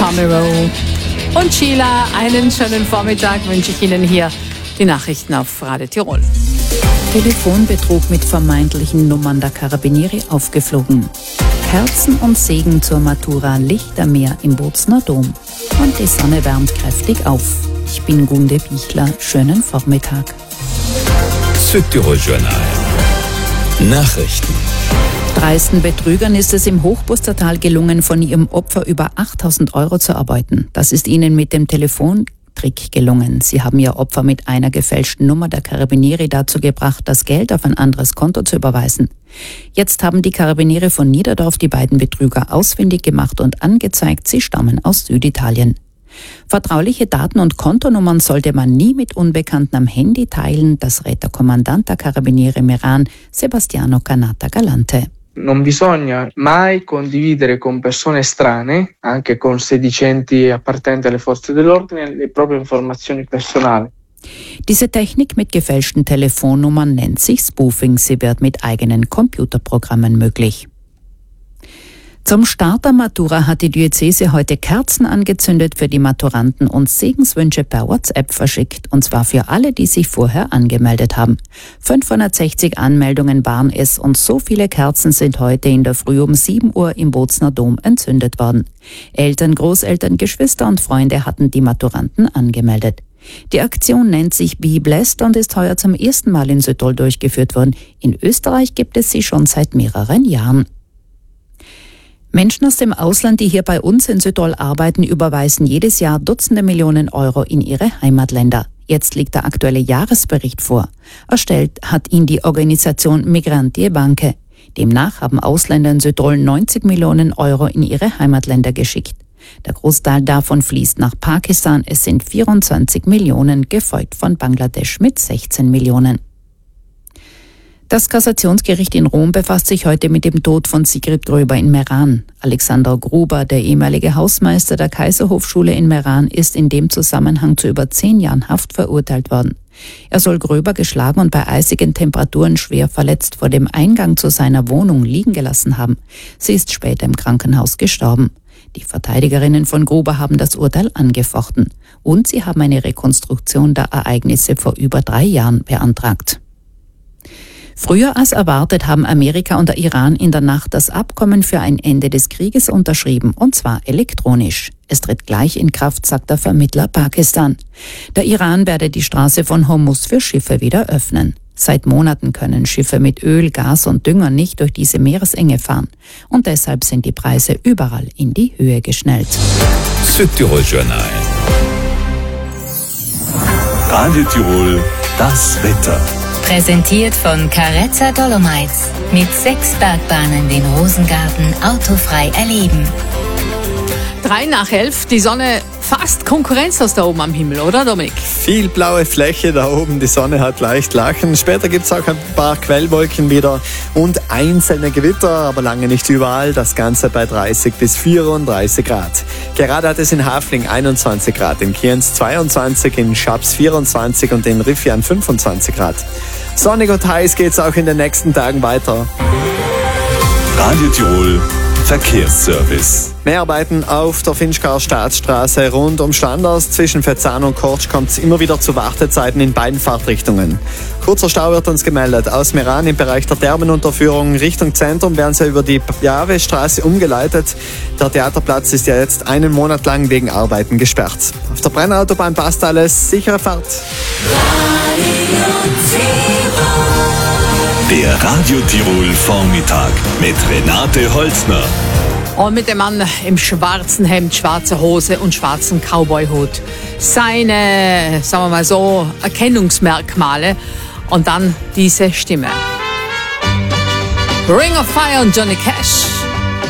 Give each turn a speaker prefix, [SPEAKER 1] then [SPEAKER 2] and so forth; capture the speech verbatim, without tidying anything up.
[SPEAKER 1] Tommy Rowe und Sheila. Einen schönen Vormittag wünsche ich Ihnen hier. Die Nachrichten auf Radio Tirol.
[SPEAKER 2] Telefonbetrug mit vermeintlichen Nummern der Carabinieri aufgeflogen. Kerzen und Segen zur Matura, Lichtermeer im Bozner Dom. Und die Sonne wärmt kräftig auf. Ich bin Gunde Bichler. Schönen Vormittag.
[SPEAKER 3] Südtirol Journal. Nachrichten.
[SPEAKER 2] Dreisten Betrügern ist es im Hochbustertal gelungen, von ihrem Opfer über achttausend Euro zu erbeuten. Das ist ihnen mit dem Telefontrick gelungen. Sie haben ihr Opfer mit einer gefälschten Nummer der Carabinieri dazu gebracht, das Geld auf ein anderes Konto zu überweisen. Jetzt haben die Carabinieri von Niederdorf die beiden Betrüger ausfindig gemacht und angezeigt, sie stammen aus Süditalien. Vertrauliche Daten und Kontonummern sollte man nie mit Unbekannten am Handy teilen, das rät der Kommandant der Carabinieri Meran, Sebastiano Canata Galante.
[SPEAKER 4] Non bisogna mai condividere con persone estranee, anche con sedicenti appartenenti alle forze dell'ordine, le proprie informazioni personali.
[SPEAKER 2] Diese Technik mit gefälschten Telefonnummern nennt sich Spoofing. Sie wird mit eigenen Computerprogrammen möglich. Zum Start der Matura hat die Diözese heute Kerzen angezündet für die Maturanten und Segenswünsche per WhatsApp verschickt, und zwar für alle, die sich vorher angemeldet haben. fünfhundertsechzig Anmeldungen waren es und so viele Kerzen sind heute in der Früh um sieben Uhr im Bozner Dom entzündet worden. Eltern, Großeltern, Geschwister und Freunde hatten die Maturanten angemeldet. Die Aktion nennt sich Be Blessed und ist heuer zum ersten Mal in Südtirol durchgeführt worden. In Österreich gibt es sie schon seit mehreren Jahren. Menschen aus dem Ausland, die hier bei uns in Südtirol arbeiten, überweisen jedes Jahr Dutzende Millionen Euro in ihre Heimatländer. Jetzt liegt der aktuelle Jahresbericht vor. Erstellt hat ihn die Organisation Migranti e Banche. Demnach haben Ausländer in Südtirol neunzig Millionen Euro in ihre Heimatländer geschickt. Der Großteil davon fließt nach Pakistan. Es sind vierundzwanzig Millionen, gefolgt von Bangladesch mit sechzehn Millionen. Das Kassationsgericht in Rom befasst sich heute mit dem Tod von Sigrid Gröber in Meran. Alexander Gruber, der ehemalige Hausmeister der Kaiserhofschule in Meran, ist in dem Zusammenhang zu über zehn Jahren Haft verurteilt worden. Er soll Gröber geschlagen und bei eisigen Temperaturen schwer verletzt vor dem Eingang zu seiner Wohnung liegen gelassen haben. Sie ist später im Krankenhaus gestorben. Die Verteidigerinnen von Gruber haben das Urteil angefochten und sie haben eine Rekonstruktion der Ereignisse vor über drei Jahren beantragt. Früher als erwartet haben Amerika und der Iran in der Nacht das Abkommen für ein Ende des Krieges unterschrieben, und zwar elektronisch. Es tritt gleich in Kraft, sagt der Vermittler Pakistan. Der Iran werde die Straße von Hormuz für Schiffe wieder öffnen. Seit Monaten können Schiffe mit Öl, Gas und Dünger nicht durch diese Meeresenge fahren. Und deshalb sind die Preise überall in die Höhe geschnellt.
[SPEAKER 3] Südtirol Journal.
[SPEAKER 5] Radio Tirol, das Wetter.
[SPEAKER 6] Präsentiert von Carezza Dolomites. Mit sechs Bergbahnen den Rosengarten autofrei erleben.
[SPEAKER 1] Drei nach elf, die Sonne fast konkurrenzlos da oben am Himmel, oder Dominik?
[SPEAKER 7] Viel blaue Fläche da oben, die Sonne hat leicht Lachen. Später gibt es auch ein paar Quellwolken wieder und einzelne Gewitter, aber lange nicht überall. Das Ganze bei dreißig bis vierunddreißig Grad. Gerade hat es in Hafling einundzwanzig Grad, in Kienz zweiundzwanzig, in Schaps vierundzwanzig und in Riffian fünfundzwanzig Grad. Sonnig und heiß geht's auch in den nächsten Tagen weiter.
[SPEAKER 5] Radio Tirol Verkehrsservice.
[SPEAKER 7] Mehrarbeiten auf der Finchgauer Staatsstraße rund um Standers. Zwischen Vetzan und Kortsch kommt es immer wieder zu Wartezeiten in beiden Fahrtrichtungen. Kurzer Stau wird uns gemeldet. Aus Meran im Bereich der Thermenunterführung Richtung Zentrum werden sie über die Jahwe-Straße umgeleitet. Der Theaterplatz ist ja jetzt einen Monat lang wegen Arbeiten gesperrt. Auf der Brennautobahn passt alles. Sichere Fahrt.
[SPEAKER 5] Der Radio Tirol Vormittag mit Renate Holzner.
[SPEAKER 1] Und mit dem Mann im schwarzen Hemd, schwarzer Hose und schwarzen Cowboyhut. Seine, sagen wir mal so, Erkennungsmerkmale. Und dann diese Stimme. Ring of Fire und Johnny Cash.